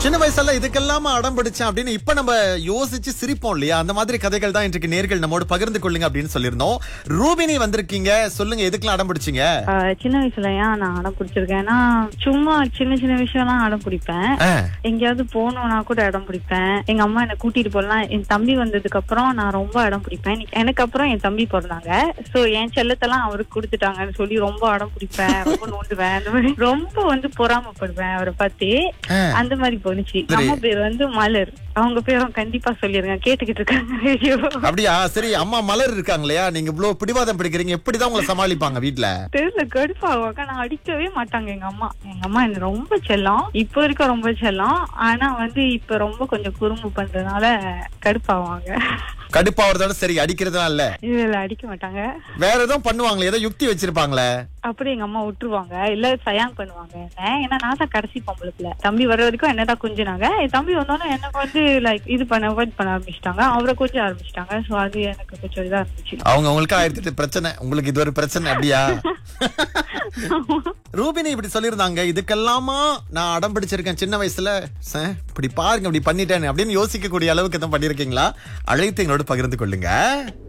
சின்ன வயசுல இதுக்கெல்லாம் அடம் பிடிச்சேன் அப்படின்னு இப்ப நம்ம யோசிச்சு சிரிப்போம் இல்லையா? அந்த மாதிரி கதைகள் தான் இன்றைக்கு நேர்கள் நம்மோடு பகிர்ந்து கொள்ளுங்க அப்படின்னு சொல்லியிருந்தோம். ரூபினி வந்திருக்கீங்க, சொல்லுங்க எதுக்கெல்லாம் அடம் பிடிச்சீங்க? சின்ன வயசுல ஏன் நான் அடம் பிடிச்சிருக்கேன்னா, சும்மா சின்ன சின்ன விஷயம்லாம் அடம் பிடிப்பேன். எங்கேயாவது போகணும்னா கூட அடம் பிடிப்பேன். எங்க அம்மா என்ன கூட்டிட்டு போலாம். என் தம்பி வந்ததுக்கு அப்புறம் நான் ரொம்ப அடம் பிடிப்பேன். எனக்கு அப்புறம் என் தம்பி பிறந்தாங்க. சோ என் செல்லத்தெல்லாம் அவருக்கு கொடுத்துட்டாங்கன்னு சொல்லி ரொம்ப அடம் பிடிப்பேன், ரொம்ப நோண்டுவேன். அந்த மாதிரி ரொம்ப பொறாமப்படுவேன் அவரை பார்த்து. அந்த மாதிரி போனுச்சு. அம்மா பேர் மலர். அவங்க பேரும் கண்டிப்பா சொல்லிருங்க, கேட்டுக்கிட்டு இருக்காங்க ரேடியோ. அப்படியா? சரி, அம்மா மலர் இருக்காங்க இல்லையா? நீங்க இவ்வளவு பிடிவாதம் பிடிக்கிறீங்க, எப்படிதான் உங்களை சமாளிப்பாங்க வீட்டுல? தெரியல, கடுப்பாவாங்க. நான் அடிக்கவே மாட்டாங்க எங்க அம்மா என்ன ரொம்ப செல்லம். இப்ப இருக்க ரொம்ப செல்லம். ஆனா இப்ப ரொம்ப கொஞ்சம் குறும்பு பண்றதுனால கடுப்பாவாங்க. கடுப்பாவதோட சரி, அடிக்கிறதுலாம் இல்ல? இல்ல, அடிக்க மாட்டாங்க. வேற எதுவும் பண்ணுவாங்களே? ஏதோ யுக்தி வச்சிருப்பாங்களே? அப்படி எங்க அம்மா விட்டுருவாங்க, இல்ல சயாங் பண்ணுவாங்க என்ன. ஏன்னா நான் தான் கடைசி பொம்பளை. தம்பி வர வரைக்கும் என்னதான் கொஞ்சினாங்க. என் தம்பி வந்தோன்னு எனக்கு லைக் இது பண்ண ஆரம்பிச்சிட்டாங்க, அவரை கொஞ்சம் ஆரம்பிச்சிட்டாங்க. சோ அது எனக்கு கொஞ்சம் இதா இருந்துச்சு. அவங்க உங்களுக்கு 1008 பிரச்சனை, உங்களுக்கு இது ஒரு பிரச்சனை அப்படியா? ரூபினி இப்படி சொல்லியிருந்தாங்க, இதுக்கெல்லாமா நான் அடம் பிடிச்சிருக்கேன் சின்ன வயசுல, இப்படி பாருங்க இப்படி பண்ணிட்டேன் அப்படின்னு யோசிக்க கூடிய அளவுக்கு எதுவும் பண்ணிருக்கீங்களா? அழைத்து எங்களோட பகிர்ந்து கொள்ளுங்க.